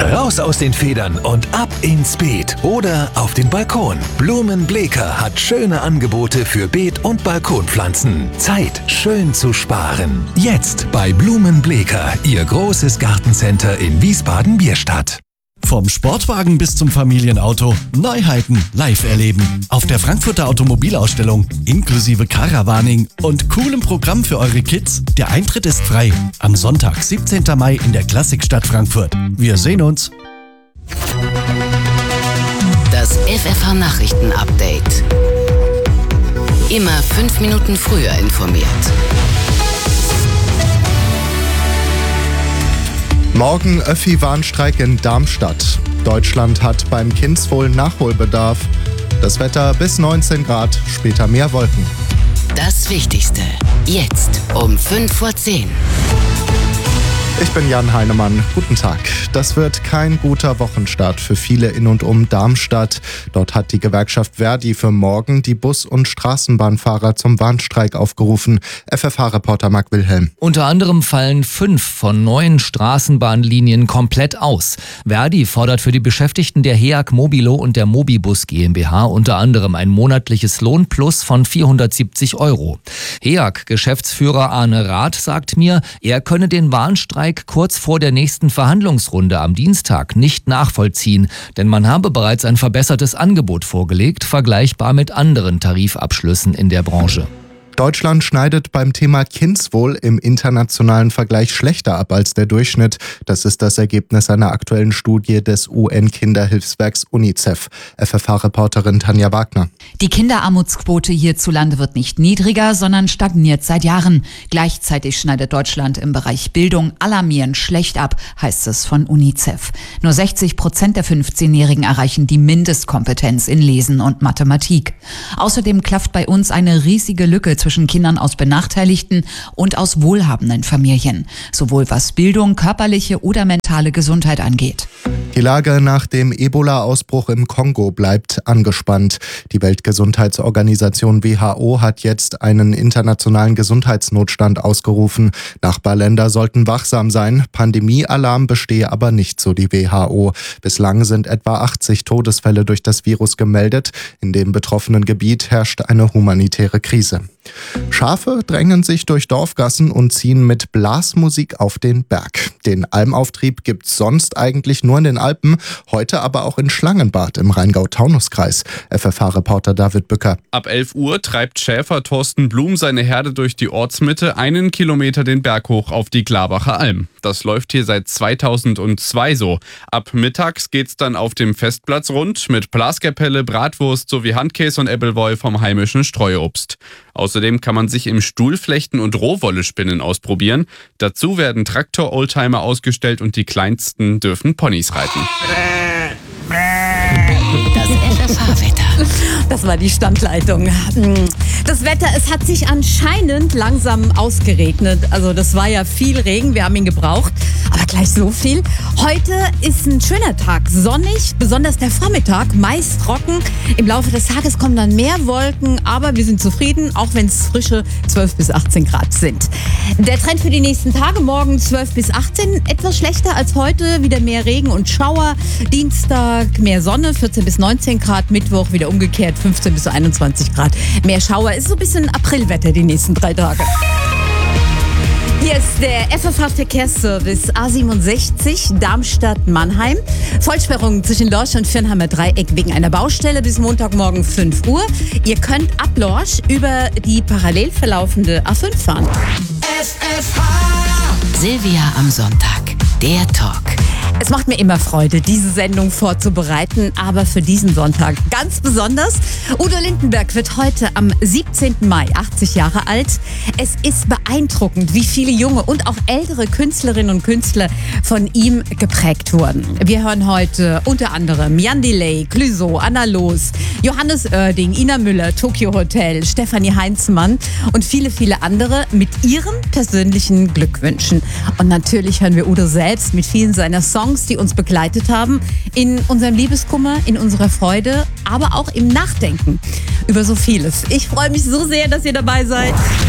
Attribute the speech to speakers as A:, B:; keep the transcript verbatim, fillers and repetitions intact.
A: Raus aus den Federn und ab ins Beet oder auf den Balkon. Blumenbleker hat schöne Angebote für Beet- und Balkonpflanzen. Zeit, schön zu sparen. Jetzt bei Blumenbleker, Ihr großes Gartencenter in Wiesbaden-Bierstadt.
B: Vom Sportwagen bis zum Familienauto, Neuheiten live erleben. Auf der Frankfurter Automobilausstellung, inklusive Caravaning und coolem Programm für eure Kids. Der Eintritt ist frei. Am Sonntag, siebzehnten Mai in der Klassikstadt Frankfurt. Wir sehen uns.
C: Das F F H-Nachrichten-Update. Immer fünf Minuten früher informiert.
D: Morgen Öffi-Warnstreik in Darmstadt. Deutschland hat beim Kindswohl Nachholbedarf. Das Wetter bis neunzehn Grad, später mehr Wolken.
C: Das Wichtigste. Jetzt um fünf vor zehn.
D: Ich bin Jan Heinemann. Guten Tag. Das wird kein guter Wochenstart für viele in und um Darmstadt. Dort hat die Gewerkschaft Verdi für morgen die Bus- und Straßenbahnfahrer zum Warnstreik aufgerufen. F F H-Reporter Marc Wilhelm.
E: Unter anderem fallen fünf von neun Straßenbahnlinien komplett aus. Verdi fordert für die Beschäftigten der HEAG Mobilo und der Mobibus GmbH unter anderem ein monatliches Lohnplus von vierhundertsiebzig Euro. HEAG-Geschäftsführer Arne Rath sagt mir, er könne den Warnstreik kurz vor der nächsten Verhandlungsrunde am Dienstag nicht nachvollziehen, denn man habe bereits ein verbessertes Angebot vorgelegt, vergleichbar mit anderen Tarifabschlüssen in der Branche.
D: Deutschland schneidet beim Thema Kindswohl im internationalen Vergleich schlechter ab als der Durchschnitt. Das ist das Ergebnis einer aktuellen Studie des U N-Kinderhilfswerks UNICEF. F F H-Reporterin Tanja Wagner.
F: Die Kinderarmutsquote hierzulande wird nicht niedriger, sondern stagniert seit Jahren. Gleichzeitig schneidet Deutschland im Bereich Bildung alarmierend schlecht ab, heißt es von UNICEF. Nur sechzig Prozent der fünfzehnjährigen erreichen die Mindestkompetenz in Lesen und Mathematik. Außerdem klafft bei uns eine riesige Lücke zwischen Kindern aus benachteiligten und aus wohlhabenden Familien, sowohl was Bildung, körperliche oder mentale Gesundheit angeht.
D: Die Lage nach dem Ebola-Ausbruch im Kongo bleibt angespannt. Die Weltgesundheitsorganisation W H O hat jetzt einen internationalen Gesundheitsnotstand ausgerufen. Nachbarländer sollten wachsam sein. Pandemiealarm bestehe aber nicht, so die W H O. Bislang sind etwa achtzig Todesfälle durch das Virus gemeldet. In dem betroffenen Gebiet herrscht eine humanitäre Krise. Schafe drängen sich durch Dorfgassen und ziehen mit Blasmusik auf den Berg. Den Almauftrieb gibt's sonst eigentlich nur in den Alpen, heute aber auch in Schlangenbad im Rheingau-Taunus-Kreis. F F H-Reporter David Bücker.
G: Ab elf Uhr treibt Schäfer Thorsten Blum seine Herde durch die Ortsmitte einen Kilometer den Berg hoch auf die Glabacher Alm. Das läuft hier seit zweitausendzwei so. Ab mittags geht's dann auf dem Festplatz rund mit Blaskapelle, Bratwurst sowie Handkäse und Äppelwoi vom heimischen Streuobst. Außerdem kann man sich im Stuhlflechten und Rohwolle spinnen ausprobieren. Dazu werden Traktor-Oldtimer ausgestellt und die Kleinsten dürfen Ponys reiten.
C: Das F F H-Wetter.
H: Das war die Standleitung. Das Wetter, es hat sich anscheinend langsam ausgeregnet. Also das war ja viel Regen, wir haben ihn gebraucht, aber gleich so viel. Heute ist ein schöner Tag, sonnig, besonders der Vormittag, meist trocken. Im Laufe des Tages kommen dann mehr Wolken, aber wir sind zufrieden, auch wenn es frische zwölf bis achtzehn Grad sind. Der Trend für die nächsten Tage, morgen zwölf bis achtzehn, etwas schlechter als heute, wieder mehr Regen und Schauer. Dienstag mehr Sonne, vierzehn bis neunzehn Grad, Mittwoch wieder umgekehrt, fünfzehn bis einundzwanzig Grad. Mehr Schauer, ist so ein bisschen Aprilwetter die nächsten drei Tage. Hier ist der F F H-Verkehrsservice A siebenundsechzig Darmstadt-Mannheim. Vollsperrung zwischen Lorsch und Firnheimer Dreieck wegen einer Baustelle bis Montagmorgen fünf Uhr. Ihr könnt ab Lorsch über die parallel verlaufende A fünf fahren.
C: F F H. Silvia am Sonntag. Der Talk.
H: Es macht mir immer Freude, diese Sendung vorzubereiten, aber für diesen Sonntag ganz besonders. Udo Lindenberg wird heute am siebzehnten Mai achtzig Jahre alt. Es ist beeindruckend, wie viele junge und auch ältere Künstlerinnen und Künstler von ihm geprägt wurden. Wir hören heute unter anderem Jan Delay, Clouseau, Anna Loos, Johannes Oerding, Ina Müller, Tokyo Hotel, Stefanie Heinzmann und viele, viele andere mit ihren persönlichen Glückwünschen. Und natürlich hören wir Udo selbst mit vielen seiner Songs, die uns begleitet haben, in unserem Liebeskummer, in unserer Freude, aber auch im Nachdenken über so vieles. Ich freue mich so sehr, dass ihr dabei seid.